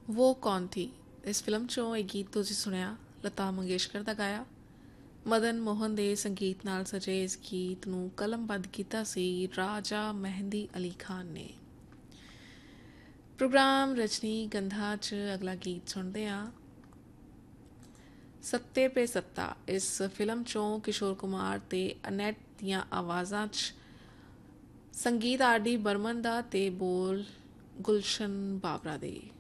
वो कौन थी। इस फिल्म 'ਚੋਂ ਇਹ ਗੀਤ ਤੁਸੀਂ ਸੁਣਿਆ ਲਤਾ ਮੰਗੇਸ਼ਕਰ ਦਾ ਗਾਇਆ। ਮਦਨ ਮੋਹਨ ਦੇ ਸੰਗੀਤ ਨਾਲ ਸਜੇ ਇਸ ਗੀਤ ਨੂੰ ਕਲਮਬੱਧ ਕੀਤਾ ਸੀ ਰਾਜਾ ਮਹਿੰਦੀ ਅਲੀ ਖਾਨ ਨੇ। ਪ੍ਰੋਗਰਾਮ ਰਜਨੀ ਗੰਧਾ 'ਚ ਅਗਲਾ ਗੀਤ ਸੁਣਦੇ ਹਾਂ। ਸੱਤੇ ਪੇ ਸੱਤਾ ਇਸ ਫਿਲਮ 'ਚੋਂ ਕਿਸ਼ੋਰ ਕੁਮਾਰ ਤੇ ਅਨੈਟ ਦੀਆਂ ਆਵਾਜ਼ਾਂ 'ਚ ਸੰਗੀਤ ਆਰ ਡੀ ਬਰਮਨ ਦਾ ਤੇ ਬੋਲ ਗੁਲਸ਼ਨ ਬਾਬਰਾ ਦੇ।